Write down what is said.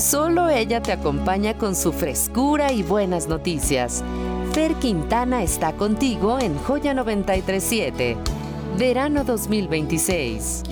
Solo ella te acompaña con su frescura y buenas noticias. Fer Quintana está contigo en Joya 937. Verano 2026.